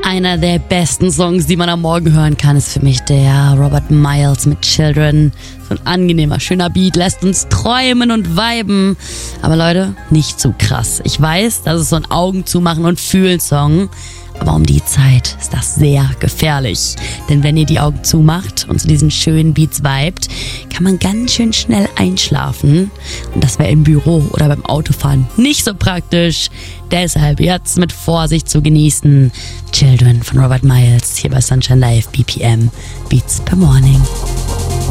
Einer der besten Songs, die man am Morgen hören kann, ist für mich der Robert Miles mit Children. So ein angenehmer, schöner Beat, lässt uns träumen und viben. Aber Leute, nicht zu krass. Ich weiß, das ist so ein Augen zumachen und fühlen Song. Aber um die Zeit ist das sehr gefährlich. Denn wenn ihr die Augen zumacht und zu diesen schönen Beats vibet, kann man ganz schön schnell einschlafen. Und das wäre im Büro oder beim Autofahren nicht so praktisch. Deshalb jetzt mit Vorsicht zu genießen. Children von Robert Miles hier bei Sunshine Live BPM Beats per Morning.